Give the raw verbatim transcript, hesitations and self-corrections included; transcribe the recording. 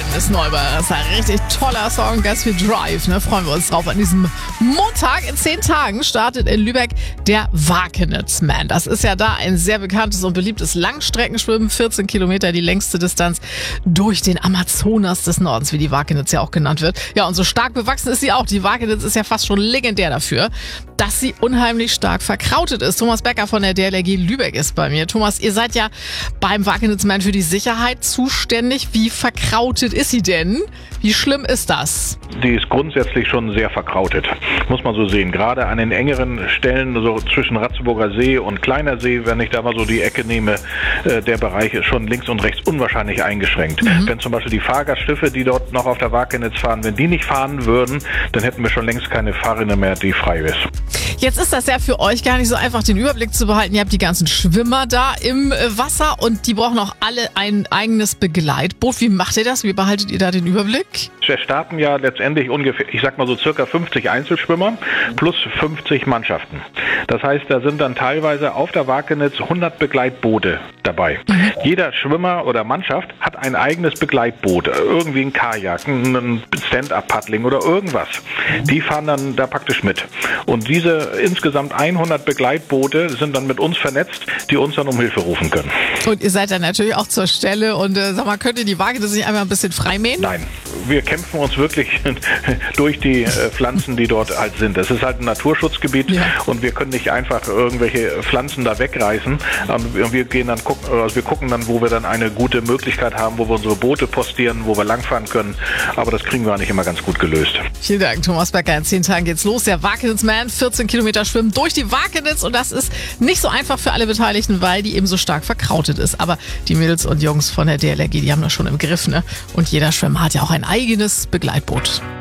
Johannes Neubauer. Das ist ein richtig toller Song, ganz viel Drive. Ne? Freuen wir uns drauf. An diesem Montag in zehn Tagen startet in Lübeck der Wakenitz-Man. Das ist ja da ein sehr bekanntes und beliebtes Langstreckenschwimmen. vierzehn Kilometer, die längste Distanz durch den Amazonas des Nordens, wie die Wakenitz ja auch genannt wird. Ja, und so stark bewachsen ist sie auch. Die Wakenitz ist ja fast schon legendär dafür, dass sie unheimlich stark verkrautet ist. Thomas Becker von der D L R G Lübeck ist bei mir. Thomas, ihr seid ja beim Wakenitz-Man für die Sicherheit zuständig. Wie verkrautet ist sie denn? Wie schlimm ist das? Die ist grundsätzlich schon sehr verkrautet, muss man so sehen. Gerade an den engeren Stellen, so zwischen Ratzeburger See und Kleiner See, wenn ich da mal so die Ecke nehme, äh, der Bereich ist schon links und rechts unwahrscheinlich eingeschränkt. Mhm. Wenn zum Beispiel die Fahrgastschiffe, die dort noch auf der Wakenitz fahren, wenn die nicht fahren würden, dann hätten wir schon längst keine Fahrrinne mehr, die frei ist. Jetzt ist das ja für euch gar nicht so einfach, den Überblick zu behalten. Ihr habt die ganzen Schwimmer da im Wasser und die brauchen auch alle ein eigenes Begleitboot. Wie macht ihr das? Wie behaltet ihr da den Überblick? Wir starten ja letztendlich ungefähr, ich sag mal so circa fünfzig Einzelschwimmer plus fünfzig Mannschaften. Das heißt, da sind dann teilweise auf der Wakenitz hundert Begleitboote dabei. Mhm. Jeder Schwimmer oder Mannschaft hat ein eigenes Begleitboot, irgendwie ein Kajak, ein Stand-Up-Paddling oder irgendwas. Die fahren dann da praktisch mit. Und diese insgesamt hundert Begleitboote sind dann mit uns vernetzt, die uns dann um Hilfe rufen können. Und ihr seid dann natürlich auch zur Stelle und äh, sag mal, könnt ihr die Wakenitz nicht einmal ein bisschen freimähen? Nein, wir kämpfen uns wirklich durch die äh, Pflanzen, die dort halt sind. Es ist halt ein Naturschutzgebiet, ja. Und wir können nicht einfach irgendwelche Pflanzen da wegreißen. Und wir gehen dann gucken, also wir gucken dann, wo wir dann eine gute Möglichkeit haben, wo wir unsere Boote postieren, wo wir langfahren können. Aber das kriegen wir nicht immer ganz gut gelöst. Vielen Dank, Thomas Becker. In zehn Tagen geht's los. Der Wakenitz-Man, vierzehn Kilometer schwimmen durch die Wakenitz. Und das ist nicht so einfach für alle Beteiligten, weil die eben so stark verkrautet ist. Aber die Mädels und Jungs von der D L R G, die haben das schon im Griff, ne? Und jeder Schwimmer hat ja auch ein eigenes Begleitboot.